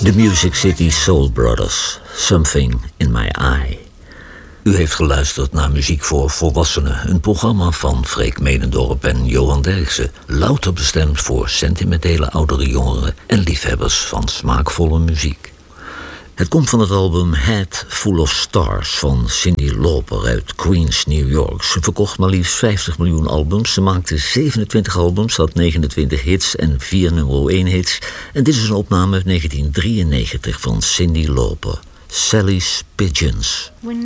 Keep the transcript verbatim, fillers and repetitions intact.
The Music City Soul Brothers, Something in My Eye. U heeft geluisterd naar Muziek voor Volwassenen, een programma van Freek Medendorp en Johan Derksen, louter bestemd voor sentimentele oudere jongeren en liefhebbers van smaakvolle muziek. Het komt van het album Head Full of Stars van Cyndi Lauper uit Queens, New York. Ze verkocht maar liefst vijftig miljoen albums. Ze maakte zevenentwintig albums, had negenentwintig hits en vier nummer één hits. En dit is een opname uit negentien drieënnegentig van Cyndi Lauper, Sally's Pigeons. When